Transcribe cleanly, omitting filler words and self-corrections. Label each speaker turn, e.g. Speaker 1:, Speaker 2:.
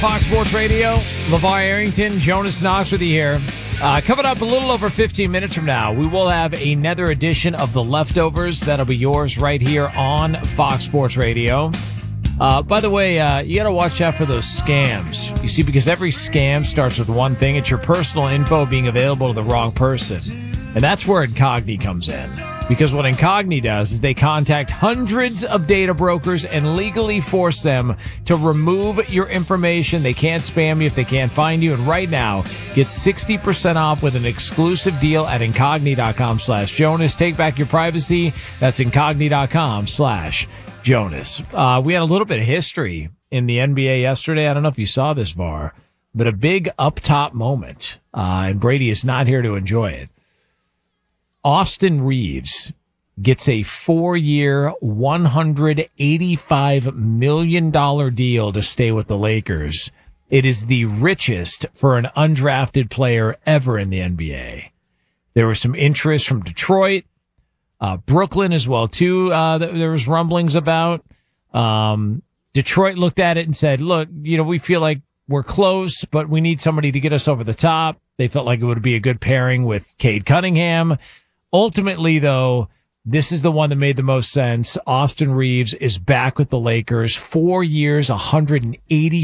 Speaker 1: Fox Sports Radio, LeVar Arrington, Jonas Knox with you here. Coming up a little over 15 minutes from now, we will have another edition of The Leftovers. That'll be yours right here on Fox Sports Radio. By the way, you got to watch out for those scams. You see, because every scam starts with one thing. It's your personal info being available to the wrong person. And that's where Incogni comes in. Because what Incogni does is they contact hundreds of data brokers and legally force them to remove your information. They can't spam you if they can't find you. And right now, get 60% off with an exclusive deal at Incogni.com/Jonas. Take back your privacy. That's Incogni.com/Jonas. We had a little bit of history in the NBA yesterday. I don't know if you saw this, VAR, but a big up top moment. And Brady is not here to enjoy it. Austin Reeves gets a 4-year, $185 million deal to stay with the Lakers. It is the richest for an undrafted player ever in the NBA. There was some interest from Detroit, Brooklyn as well, too. There was rumblings about. Detroit looked at it and said, look, we feel like we're close, but we need somebody to get us over the top. They felt like it would be a good pairing with Cade Cunningham. Ultimately, though, this is the one that made the most sense. Austin Reeves is back with the Lakers. 4 years, $180